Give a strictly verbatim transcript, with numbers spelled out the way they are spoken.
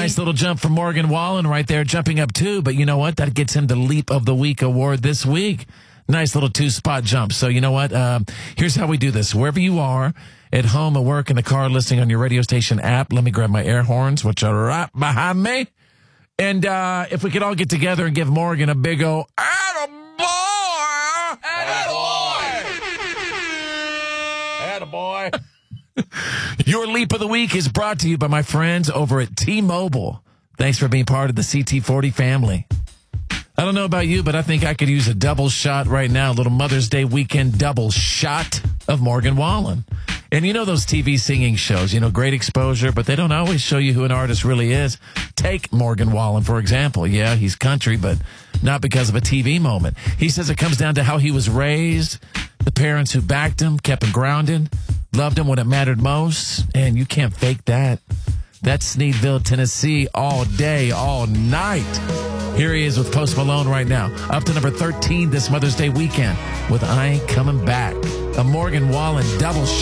Nice little jump from Morgan Wallen right there, jumping up two. But you know what? That gets him the Leap of the Week award this week. Nice little two-spot jump. So you know what? Uh, here's how we do this. Wherever you are, at home, at work, in the car, listening on your radio station app, let me grab my air horns, which are right behind me. And uh, if we could all get together and give Morgan a big old attaboy! Attaboy! Attaboy! Your Leap of the Week is brought to you by my friends over at T-Mobile. Thanks for being part of the C T forty family. I don't know about you, but I think I could use a double shot right now, a little Mother's Day weekend double shot of Morgan Wallen. And you know those T V singing shows, you know, great exposure, but they don't always show you who an artist really is. Take Morgan Wallen, for example. Yeah, he's country, but not because of a T V moment. He says it comes down to how he was raised, the parents who backed him, kept him grounded, loved him when it mattered most, and you can't fake that. That's Sneedville, Tennessee, all day, all night. Here he is with Post Malone right now. Up to number thirteen this Mother's Day weekend with I Ain't Coming Back. A Morgan Wallen double shot.